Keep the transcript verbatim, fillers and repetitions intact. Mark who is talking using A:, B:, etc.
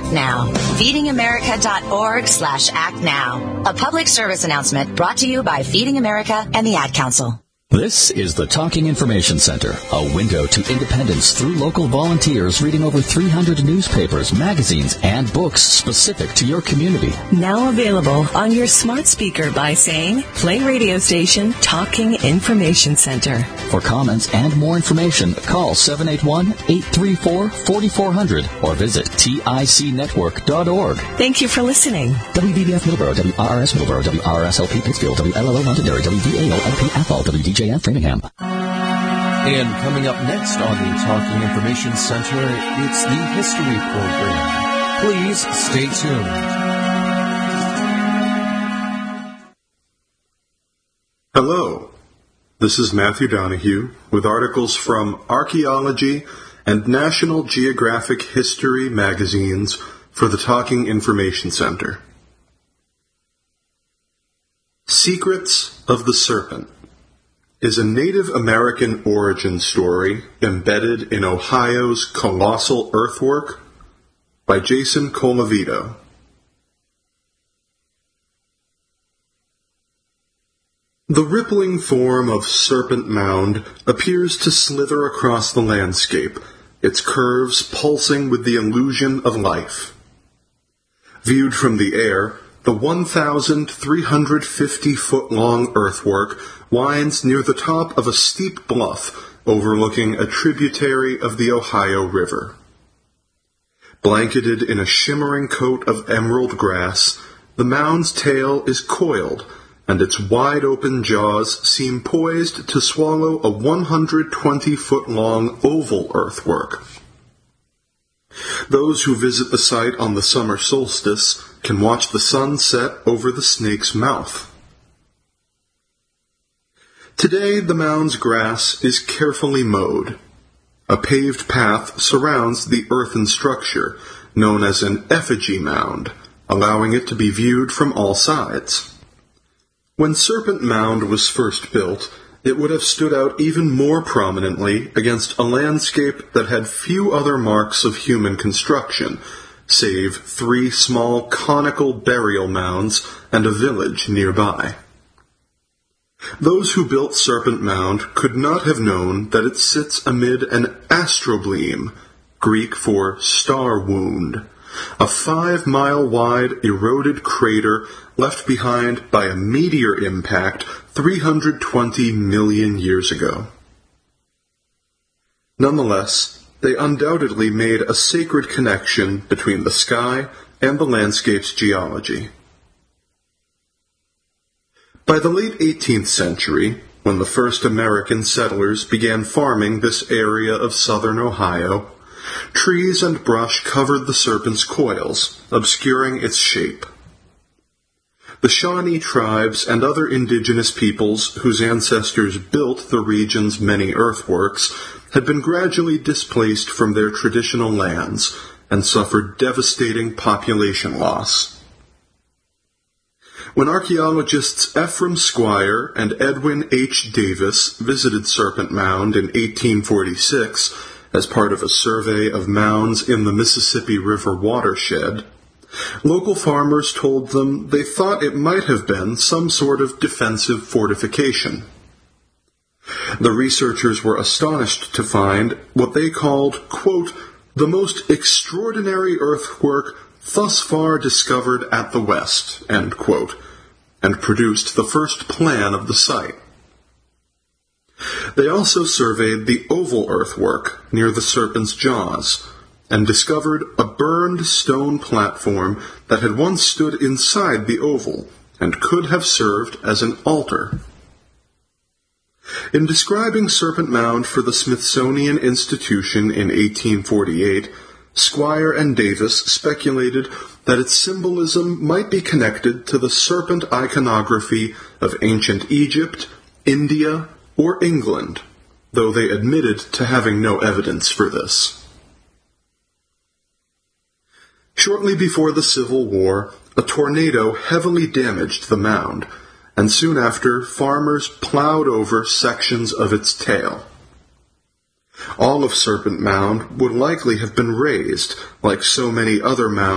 A: Act Now. feeding america dot org slash act now. A public service announcement brought to you by Feeding America and the Ad Council.
B: This is the Talking Information Center, a window to independence through local volunteers reading over three hundred newspapers, magazines, and books specific to your community.
C: Now available on your smart speaker by saying, play radio station Talking Information Center.
B: For comments and more information, call seven eight one, eight three four, four four zero zero or visit tic network dot org.
C: Thank you for listening.
B: W B B F Middleborough, W R R S Middleborough, W R R S L P Pittsfield, W L L O Londonderry, W D A O L P Athol, W D J F Framingham.
D: And coming up next on the Talking Information Center, it's the History Program. Please stay tuned.
E: Hello, this is Matthew Donahue with articles from Archaeology and National Geographic History magazines for the Talking Information Center. Secrets of the Serpent is a Native American origin story embedded in Ohio's colossal earthwork by Jason Colavito. The rippling form of Serpent Mound appears to slither across the landscape, its curves pulsing with the illusion of life. Viewed from the air, the one thousand three hundred fifty foot long earthwork winds near the top of a steep bluff overlooking a tributary of the Ohio River. Blanketed in a shimmering coat of emerald grass, the mound's tail is coiled, and its wide-open jaws seem poised to swallow a one hundred twenty foot long oval earthwork. Those who visit the site on the summer solstice can watch the sun set over the snake's mouth. Today, the mound's grass is carefully mowed. A paved path surrounds the earthen structure, known as an effigy mound, allowing it to be viewed from all sides. When Serpent Mound was first built, it would have stood out even more prominently against a landscape that had few other marks of human construction, save three small conical burial mounds and a village nearby. Those who built Serpent Mound could not have known that it sits amid an astrobleem, Greek for star wound, a five-mile-wide eroded crater left behind by a meteor impact three hundred twenty million years ago. Nonetheless, they undoubtedly made a sacred connection between the sky and the landscape's geology. By the late eighteenth century, when the first American settlers began farming this area of southern Ohio, trees and brush covered the serpent's coils, obscuring its shape. The Shawnee tribes and other indigenous peoples whose ancestors built the region's many earthworks had been gradually displaced from their traditional lands and suffered devastating population loss. When archaeologists Ephraim Squire and Edwin H. Davis visited Serpent Mound in eighteen forty-six as part of a survey of mounds in the Mississippi River watershed, local farmers told them they thought it might have been some sort of defensive fortification. The researchers were astonished to find what they called, quote, the most extraordinary earthwork thus far discovered at the West, end quote, and produced the first plan of the site. They also surveyed the oval earthwork near the serpent's jaws, and discovered a burned stone platform that had once stood inside the oval and could have served as an altar. In describing Serpent Mound for the Smithsonian Institution in eighteen forty-eight, Squire and Davis speculated that its symbolism might be connected to the serpent iconography of ancient Egypt, India, or England, though they admitted to having no evidence for this. Shortly before the Civil War, a tornado heavily damaged the mound, and soon after, farmers plowed over sections of its tail. All of Serpent Mound would likely have been razed, like so many other mounds